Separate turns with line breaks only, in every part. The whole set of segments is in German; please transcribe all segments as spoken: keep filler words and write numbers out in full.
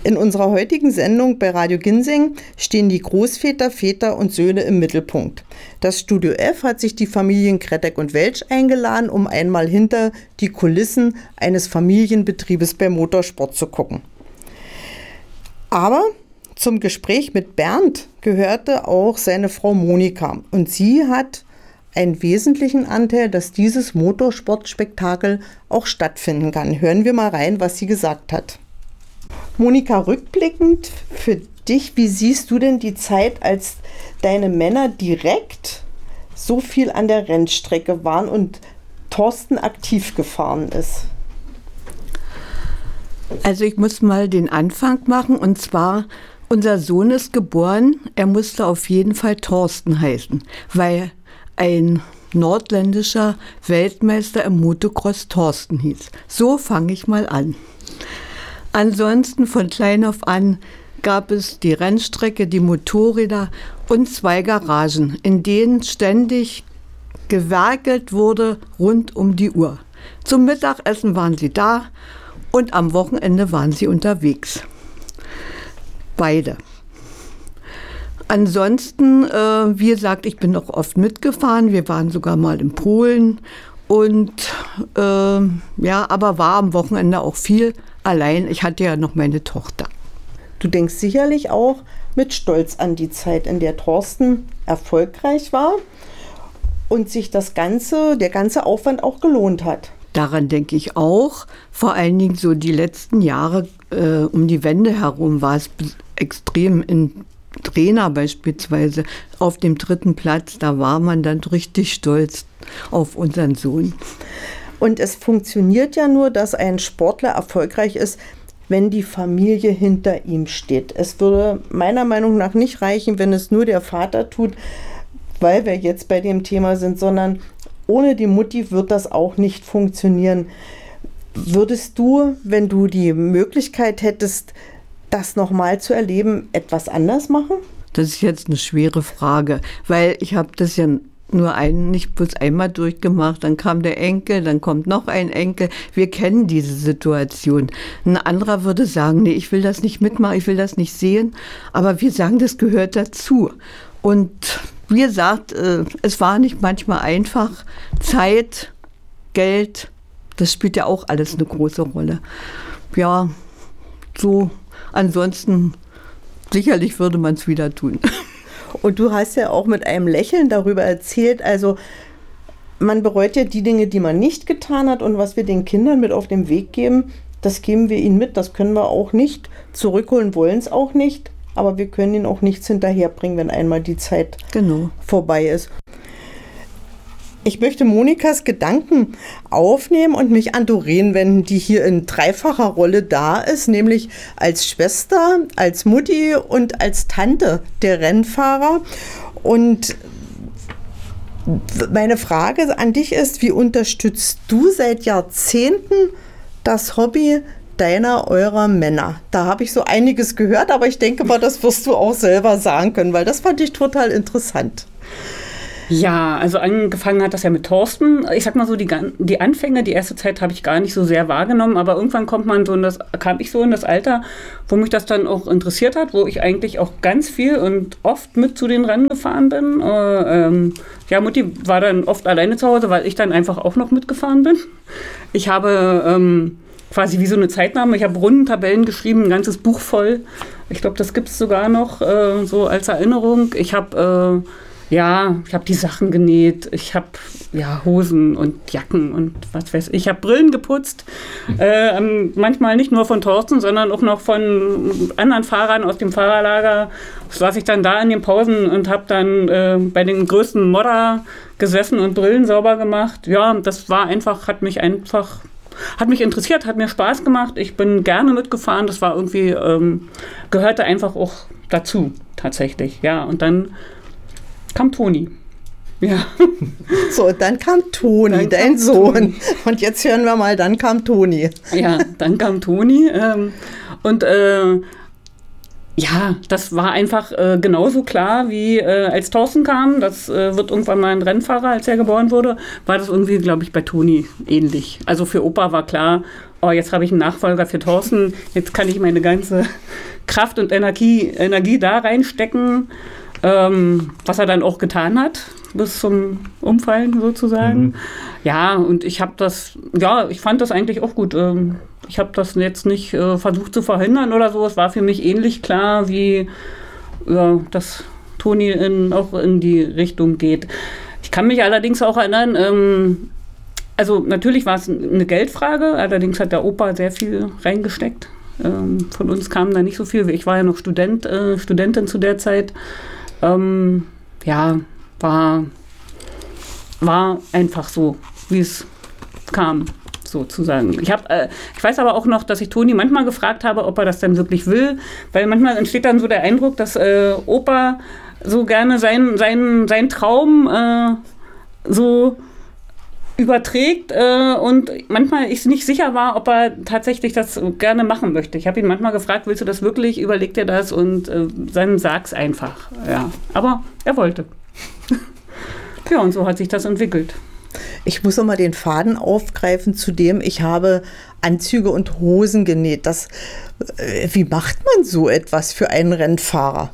In unserer heutigen Sendung bei Radio Ginseng stehen die Großväter, Väter und Söhne im Mittelpunkt. Das Studio F hat sich die Familien Krettek und Welsch eingeladen, um einmal hinter die Kulissen eines Familienbetriebes beim Motorsport zu gucken. Aber zum Gespräch mit Bernd gehörte auch seine Frau Monika. Und sie hat einen wesentlichen Anteil, dass dieses Motorsportspektakel auch stattfinden kann. Hören wir mal rein, was sie gesagt hat. Monika, rückblickend für dich, wie siehst du denn die Zeit, als deine Männer direkt so viel an der Rennstrecke waren und Thorsten aktiv gefahren ist?
Also ich muss mal den Anfang machen, und zwar, unser Sohn ist geboren, er musste auf jeden Fall Thorsten heißen, weil ein nordländischer Weltmeister im Motocross Thorsten hieß. So fange ich mal an. Ansonsten von klein auf an gab es die Rennstrecke, die Motorräder und zwei Garagen, in denen ständig gewerkelt wurde rund um die Uhr. Zum Mittagessen waren sie da und am Wochenende waren sie unterwegs. Beide. Ansonsten, äh, wie gesagt, ich bin auch oft mitgefahren. Wir waren sogar mal in Polen und äh, ja, aber war am Wochenende auch viel allein. Ich hatte ja noch meine Tochter.
Du denkst sicherlich auch mit Stolz an die Zeit, in der Thorsten erfolgreich war und sich das ganze, der ganze Aufwand auch gelohnt hat.
Daran denke ich auch. Vor allen Dingen so die letzten Jahre äh, um die Wende herum war es extrem. In Trainer beispielsweise auf dem dritten Platz, da war man dann richtig stolz auf unseren Sohn.
Und es funktioniert ja nur, dass ein Sportler erfolgreich ist, wenn die Familie hinter ihm steht. Es würde meiner Meinung nach nicht reichen, wenn es nur der Vater tut, weil wir jetzt bei dem Thema sind, sondern ohne die Mutti wird das auch nicht funktionieren. Würdest du, wenn du die Möglichkeit hättest, das nochmal zu erleben, etwas anders machen?
Das ist jetzt eine schwere Frage, weil ich habe das ja nur ein, nicht bloß einmal durchgemacht, dann kam der Enkel, dann kommt noch ein Enkel. Wir kennen diese Situation. Ein anderer würde sagen, nee, ich will das nicht mitmachen, ich will das nicht sehen, aber wir sagen, das gehört dazu. Und wie gesagt, es war nicht manchmal einfach. Zeit, Geld, das spielt ja auch alles eine große Rolle. Ja, so, ansonsten sicherlich würde man es wieder tun.
Und du hast ja auch mit einem Lächeln darüber erzählt, also man bereut ja die Dinge, die man nicht getan hat, und was wir den Kindern mit auf den Weg geben, das geben wir ihnen mit, das können wir auch nicht zurückholen, wollen es auch nicht, aber wir können ihnen auch nichts hinterherbringen, wenn einmal die Zeit genau vorbei ist. Ich möchte Monikas Gedanken aufnehmen und mich an Doreen wenden, die hier in dreifacher Rolle da ist, nämlich als Schwester, als Mutti und als Tante der Rennfahrer. Und meine Frage an dich ist, wie unterstützt du seit Jahrzehnten das Hobby deiner, eurer Männer? Da habe ich so einiges gehört, aber ich denke mal, das wirst du auch selber sagen können, weil das fand ich total interessant.
Ja, also angefangen hat das ja mit Thorsten. Ich sag mal so, die, die Anfänge, die erste Zeit habe ich gar nicht so sehr wahrgenommen, aber irgendwann kommt man so in das, kam ich so in das Alter, wo mich das dann auch interessiert hat, wo ich eigentlich auch ganz viel und oft mit zu den Rennen gefahren bin. Äh, ähm, ja, Mutti war dann oft alleine zu Hause, weil ich dann einfach auch noch mitgefahren bin. Ich habe ähm, quasi wie so eine Zeitnahme, ich habe Rundentabellen geschrieben, ein ganzes Buch voll. Ich glaube, das gibt es sogar noch äh, so als Erinnerung. Ich habe äh, Ja, ich habe die Sachen genäht, ich habe ja, Hosen und Jacken und was weiß ich. Ich habe Brillen geputzt, äh, manchmal nicht nur von Thorsten, sondern auch noch von anderen Fahrern aus dem Fahrerlager. Saß ich dann da in den Pausen und habe dann äh, bei den größten Modder gesessen und Brillen sauber gemacht. Ja, das war einfach, hat mich einfach, hat mich interessiert, hat mir Spaß gemacht. Ich bin gerne mitgefahren, das war irgendwie, ähm, gehörte einfach auch dazu, tatsächlich. Ja, und dann kam Toni. Ja.
So, dann kam Toni, dann dein kam Sohn. Toni. Und jetzt hören wir mal, dann kam Toni.
Ja, dann kam Toni. Ähm, und äh, Ja, das war einfach äh, genauso klar, wie äh, als Thorsten kam, das äh, wird irgendwann mal ein Rennfahrer, als er geboren wurde, war das irgendwie, glaube ich, bei Toni ähnlich. Also für Opa war klar, oh, jetzt habe ich einen Nachfolger für Thorsten, jetzt kann ich meine ganze Kraft und Energie, Energie da reinstecken, ähm, was er dann auch getan hat, bis zum Umfallen sozusagen. Mhm. Ja, und ich habe das, ja, ich fand das eigentlich auch gut. Ähm, ich habe das jetzt nicht äh, versucht zu verhindern oder so. Es war für mich ähnlich klar, wie ja, dass Toni in, auch in die Richtung geht. Ich kann mich allerdings auch erinnern, ähm, also natürlich war es eine Geldfrage, allerdings hat der Opa sehr viel reingesteckt. Ähm, von uns kam da nicht so viel. Ich war ja noch Student, äh, Studentin zu der Zeit. Ähm, ja, war, war einfach so, wie es kam, sozusagen. Ich, hab, äh, ich weiß aber auch noch, dass ich Toni manchmal gefragt habe, ob er das denn wirklich will, weil manchmal entsteht dann so der Eindruck, dass äh, Opa so gerne seinen sein, sein Traum äh, so überträgt äh, und manchmal ich nicht sicher war, ob er tatsächlich das gerne machen möchte. Ich habe ihn manchmal gefragt, willst du das wirklich, überleg dir das und äh, dann sag's einfach. Ja. Aber er wollte. Ja, und so hat sich das entwickelt.
Ich muss noch mal den Faden aufgreifen zu dem, ich habe Anzüge und Hosen genäht. Das, äh, wie macht man so etwas für einen Rennfahrer?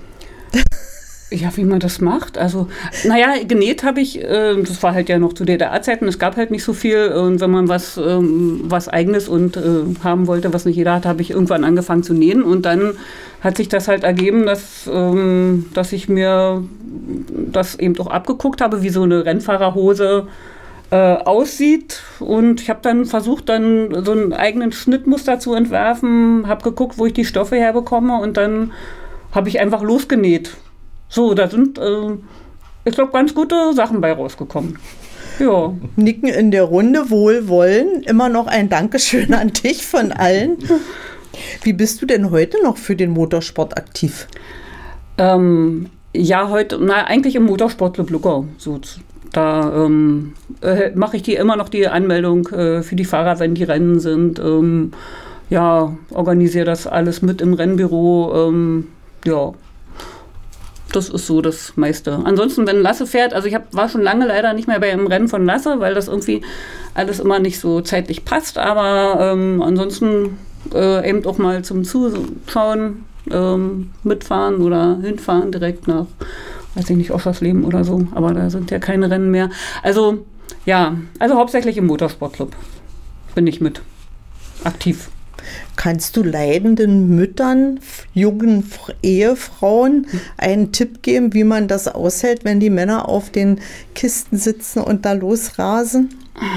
Ja, wie man das macht. Also, naja, genäht habe ich, äh, das war halt ja noch zu D D R-Zeiten, es gab halt nicht so viel. Und wenn man was, ähm, was Eigenes und äh, haben wollte, was nicht jeder hat, habe ich irgendwann angefangen zu nähen. Und dann hat sich das halt ergeben, dass, ähm, dass ich mir das eben auch abgeguckt habe, wie so eine Rennfahrerhose äh, aussieht. Und ich habe dann versucht, dann so einen eigenen Schnittmuster zu entwerfen, habe geguckt, wo ich die Stoffe herbekomme und dann habe ich einfach losgenäht. So, da sind, äh, ich glaube, ganz gute Sachen bei rausgekommen. Ja.
Nicken in der Runde, Wohlwollen. Immer noch ein Dankeschön an dich von allen. Wie bist du denn heute noch für den Motorsport aktiv?
Ähm, ja, heute, na, eigentlich im Motorsportclub Luckau. So, da ähm, äh, mache ich die immer noch die Anmeldung äh, für die Fahrer, wenn die Rennen sind. Ähm, ja, organisiere das alles mit im Rennbüro. Ähm, ja. Das ist so das meiste. Ansonsten, wenn Lasse fährt, also ich hab, war schon lange leider nicht mehr beim Rennen von Lasse, weil das irgendwie alles immer nicht so zeitlich passt, aber ähm, ansonsten äh, eben auch mal zum Zuschauen, ähm, mitfahren oder hinfahren direkt nach, weiß ich nicht, Oschersleben oder so, aber da sind ja keine Rennen mehr. Also ja, also hauptsächlich im Motorsportclub bin ich mit aktiv.
Kannst du leidenden Müttern, jungen Ehefrauen einen Tipp geben, wie man das aushält, wenn die Männer auf den Kisten sitzen und da losrasen?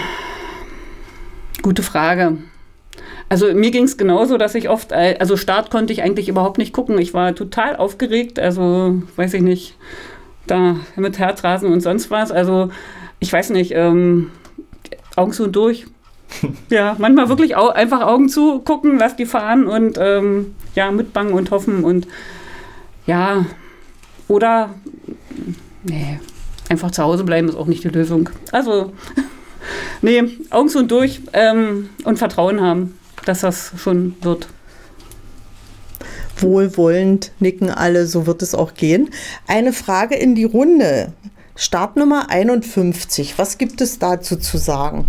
Gute Frage. Also mir ging es genauso, dass ich oft, also Start konnte ich eigentlich überhaupt nicht gucken. Ich war total aufgeregt, also weiß ich nicht, da mit Herzrasen und sonst was. Also ich weiß nicht, ähm, Augen zu und durch. Ja, manchmal wirklich au- einfach Augen zu, gucken, lass die fahren und ähm, ja, mitbangen und hoffen und ja, oder nee, einfach zu Hause bleiben ist auch nicht die Lösung. Also, nee, Augen zu und durch ähm, und Vertrauen haben, dass das schon wird.
Wohlwollend nicken alle, so wird es auch gehen. Eine Frage in die Runde. Startnummer einundfünfzig, was gibt es dazu zu sagen?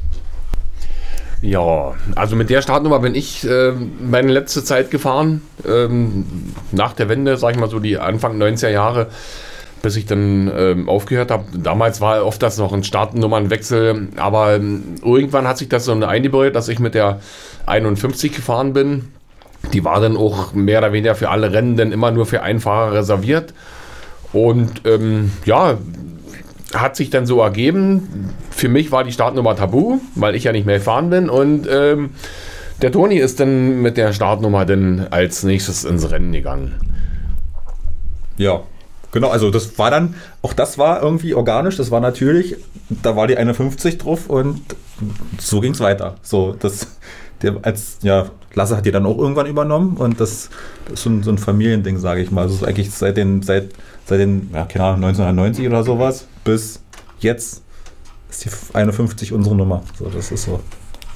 Ja, also mit der Startnummer bin ich äh, meine letzte Zeit gefahren. Ähm, nach der Wende, sag ich mal so die Anfang neunziger Jahre, bis ich dann ähm, aufgehört habe. Damals war oft das noch ein Startnummernwechsel, aber ähm, irgendwann hat sich das so eingebürgert, dass ich mit der einundfünfzig gefahren bin. Die war dann auch mehr oder weniger für alle Rennen dann immer nur für einen Fahrer reserviert. Und ähm, ja, hat sich dann so ergeben. Für mich war die Startnummer tabu, weil ich ja nicht mehr gefahren bin. Und ähm, der Toni ist dann mit der Startnummer dann als nächstes ins Rennen gegangen.
Ja, genau. Also das war dann, auch das war irgendwie organisch. Das war natürlich, da war die einundfünfzig drauf und so ging es weiter. So, das, der als, ja, Lasse hat die dann auch irgendwann übernommen und das, das ist so ein, so ein Familiending, sage ich mal. Also eigentlich seit den, seit, seit den, ja, keine Ahnung, neunzehnhundertneunzig oder sowas bis jetzt ist die einundfünfzig unsere Nummer. So, das ist so.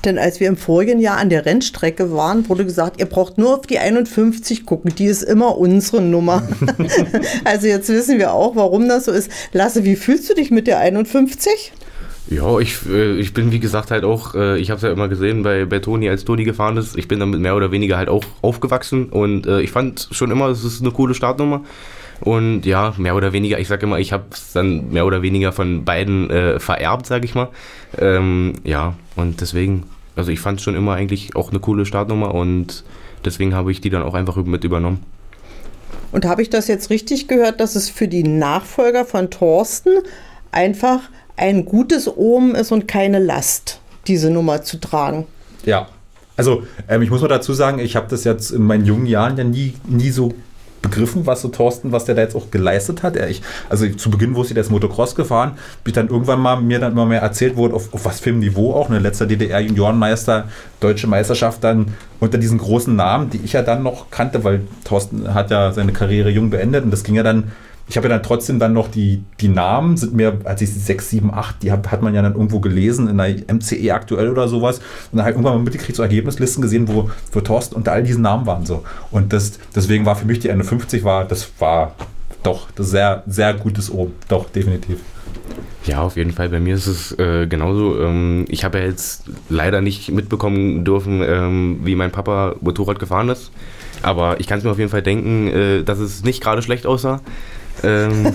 Denn als wir im vorigen Jahr an der Rennstrecke waren, wurde gesagt, ihr braucht nur auf die einundfünfzig gucken, die ist immer unsere Nummer. Also jetzt wissen wir auch, warum das so ist. Lasse, wie fühlst du dich mit der einundfünfzig?
Ja, ich, äh, ich bin wie gesagt halt auch, äh, ich habe es ja immer gesehen bei, bei Toni, als Toni gefahren ist, ich bin damit mehr oder weniger halt auch aufgewachsen und äh, ich fand schon immer, es ist eine coole Startnummer und ja, mehr oder weniger, ich sag immer, ich habe es dann mehr oder weniger von beiden äh, vererbt, sag ich mal, ähm, ja, und deswegen, also ich fand es schon immer eigentlich auch eine coole Startnummer und deswegen habe ich die dann auch einfach mit übernommen.
Und habe ich das jetzt richtig gehört, dass es für die Nachfolger von Thorsten einfach ein gutes Omen ist und keine Last, diese Nummer zu tragen?
Ja, also ähm, ich muss mal dazu sagen, ich habe das jetzt in meinen jungen Jahren ja nie, nie so begriffen, was so Thorsten, was der da jetzt auch geleistet hat. Er, ich, also zu Beginn wusste ich, der ist Motocross gefahren, bin ich dann irgendwann mal, mir dann immer mehr erzählt wurde, auf, auf was für einem Niveau auch, ne, letzter D D R-Juniorenmeister, deutsche Meisterschaft dann unter diesen großen Namen, die ich ja dann noch kannte, weil Thorsten hat ja seine Karriere jung beendet und das ging ja dann. Ich habe ja dann trotzdem dann noch die, die Namen, sind mir, als ich sechs, sieben, acht, die hab, hat man ja dann irgendwo gelesen, in der M C E aktuell oder sowas. Und dann habe ich irgendwann mal mitgekriegt, so Ergebnislisten gesehen, wo, wo Thorsten unter all diesen Namen waren. So. Und das, deswegen war für mich die einundfünfzig, war, das war doch das sehr, sehr gutes Oben. Doch, definitiv.
Ja, auf jeden Fall. Bei mir ist es äh, genauso. Ähm, ich habe ja jetzt leider nicht mitbekommen dürfen, ähm, wie mein Papa Motorrad gefahren ist. Aber ich kann es mir auf jeden Fall denken, äh, dass es nicht gerade schlecht aussah. ähm,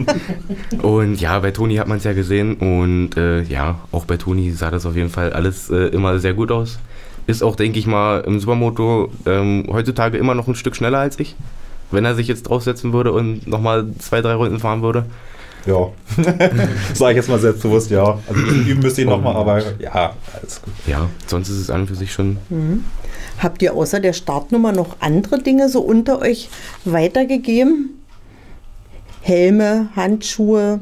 und ja, bei Toni hat man es ja gesehen und äh, ja, auch bei Toni sah das auf jeden Fall alles äh, immer sehr gut aus. Ist auch, denke ich mal, im Supermoto ähm, heutzutage immer noch ein Stück schneller als ich, wenn er sich jetzt draufsetzen würde und nochmal zwei, drei Runden fahren würde.
Ja, sage ich jetzt mal selbstbewusst, ja. Also üben müsste ich nochmal, aber ja, alles gut.
Ja, sonst ist es an und für sich schon...
Mhm. Habt ihr außer der Startnummer noch andere Dinge so unter euch weitergegeben? Helme, Handschuhe.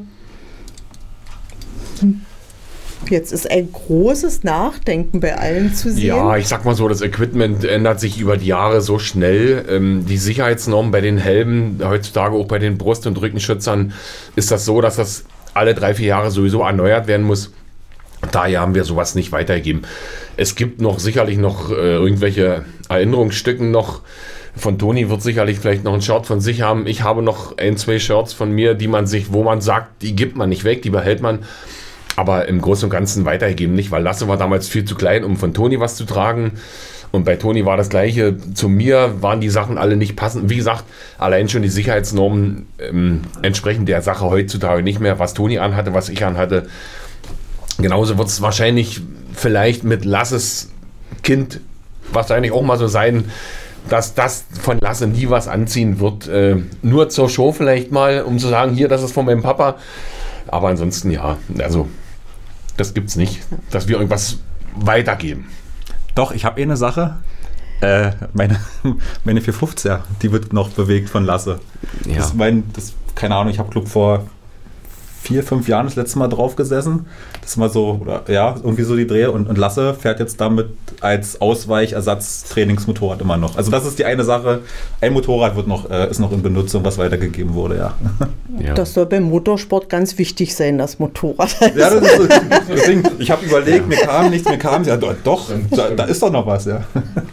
Jetzt ist ein großes Nachdenken bei allen zu sehen.
Ja, ich sag mal so, das Equipment ändert sich über die Jahre so schnell. Ähm, die Sicherheitsnormen bei den Helmen, heutzutage auch bei den Brust- und Rückenschützern, ist das so, dass das alle drei, vier Jahre sowieso erneuert werden muss. Daher haben wir sowas nicht weitergegeben. Es gibt noch sicherlich noch äh, irgendwelche Erinnerungsstücken noch. Von Toni wird sicherlich vielleicht noch ein Shirt von sich haben. Ich habe noch ein, zwei Shirts von mir, die man sich, wo man sagt, die gibt man nicht weg, die behält man. Aber im Großen und Ganzen weitergegeben nicht, weil Lasse war damals viel zu klein, um von Toni was zu tragen. Und bei Toni war das Gleiche. Zu mir waren die Sachen alle nicht passend. Wie gesagt, allein schon die Sicherheitsnormen ähm, entsprechen der Sache heutzutage nicht mehr, was Toni anhatte, was ich anhatte. Genauso wird es wahrscheinlich vielleicht mit Lasses Kind wahrscheinlich auch mal so sein, dass das von Lasse nie was anziehen wird. Äh, nur zur Show vielleicht mal, um zu sagen, hier, das ist von meinem Papa. Aber ansonsten ja, also das gibt's nicht, dass wir irgendwas weitergeben.
Doch, ich habe eh eine Sache. Äh, meine, meine vierhundertfünfziger, die wird noch bewegt von Lasse.
Ja.
Das ist mein, das, keine Ahnung, ich habe Club vor vier, fünf Jahren das letzte Mal drauf gesessen. Das ist mal so, oder, ja, irgendwie so die Drehe. Und, und Lasse fährt jetzt damit als Ausweichersatztrainingsmotorrad immer noch. Also das ist die eine Sache. Ein Motorrad wird noch, äh, ist noch in Benutzung, was weitergegeben wurde, ja.
Ja.
Das soll beim Motorsport ganz wichtig sein, das Motorrad.
Ja, das ist, deswegen, ich habe überlegt, mir kam nichts, mir kam, ja doch, da, da ist doch noch was, ja.